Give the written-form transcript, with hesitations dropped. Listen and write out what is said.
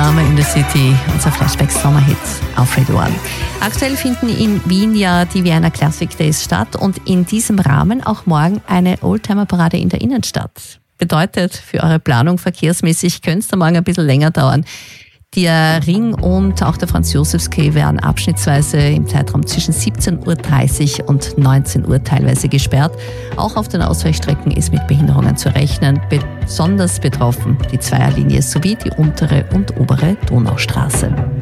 Summer in the City, unser Flashback-Sommerhit auf Radio 1. Aktuell finden in Wien ja die Vienna Classic Days statt und in diesem Rahmen auch morgen eine Oldtimer-Parade in der Innenstadt. Bedeutet, für eure Planung verkehrsmäßig könnte es da morgen ein bisschen länger dauern. Der Ring und auch der Franz-Josefs-Quai werden abschnittsweise im Zeitraum zwischen 17.30 Uhr und 19 Uhr teilweise gesperrt. Auch auf den Ausweichstrecken ist mit Behinderungen zu rechnen. Besonders betroffen die Zweierlinie sowie die untere und obere Donaustraße.